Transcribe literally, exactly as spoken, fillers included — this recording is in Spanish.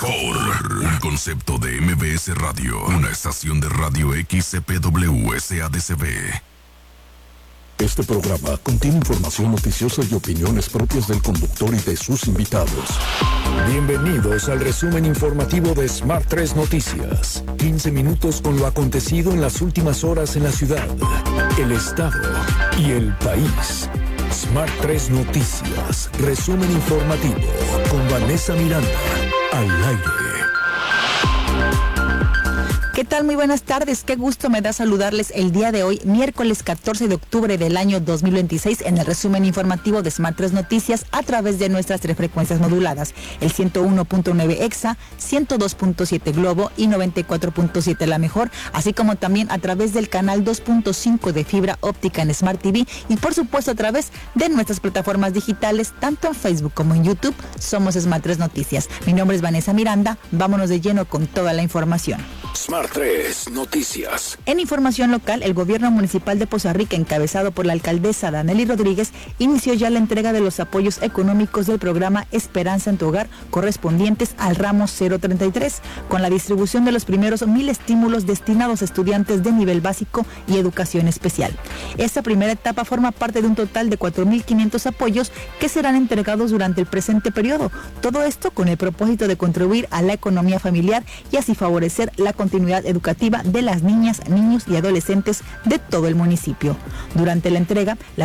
mejor. Un concepto de M B S Radio, una estación de radio X C P W S A D C B. Este programa contiene información noticiosa y opiniones propias del conductor y de sus invitados. Bienvenidos al resumen informativo de Smart tres Noticias. quince minutos con lo acontecido en las últimas horas en la ciudad, el estado y el país. Smart tres Noticias, resumen informativo con Vanessa Miranda, al aire. ¿Qué tal? Muy buenas tardes. Qué gusto me da saludarles el día de hoy, miércoles catorce de octubre del año dos mil veintiséis, en el resumen informativo de Smart tres Noticias a través de nuestras tres frecuencias moduladas, el ciento uno punto nueve Exa, ciento dos punto siete Globo y noventa y cuatro punto siete La Mejor, así como también a través del canal dos punto cinco de fibra óptica en Smart T V y por supuesto a través de nuestras plataformas digitales, tanto en Facebook como en YouTube. Somos Smart tres Noticias. Mi nombre es Vanessa Miranda. Vámonos de lleno con toda la información. Smart tres Noticias. En información local, el gobierno municipal de Poza Rica, encabezado por la alcaldesa Danely Rodríguez, inició ya la entrega de los apoyos económicos del programa Esperanza en tu Hogar, correspondientes al ramo cero treinta y tres, con la distribución de los primeros mil estímulos destinados a estudiantes de nivel básico y educación especial. Esta primera etapa forma parte de un total de cuatro mil quinientos apoyos que serán entregados durante el presente periodo. Todo esto con el propósito de contribuir a la economía familiar y así favorecer la continuidad educativa de las niñas, niños y adolescentes de todo el municipio. Durante la entrega, la